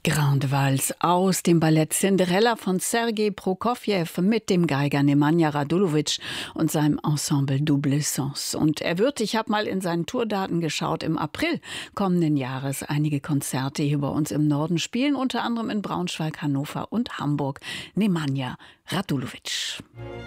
Grande Valse aus dem Ballett Cinderella von Sergei Prokofjew mit dem Geiger Nemanja Radulovic und seinem Ensemble Double Sens. Und er wird, ich habe mal in seinen Tourdaten geschaut, im April kommenden Jahres einige Konzerte hier bei uns im Norden spielen, unter anderem in Braunschweig, Hannover und Hamburg. Nemanja Radulovic.